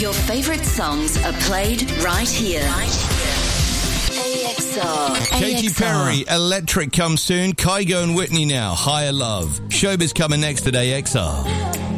Your favourite songs are played right here. AXR. Katy Perry, Electric comes soon. Kygo and Whitney now, Higher Love. Showbiz coming next at AXR.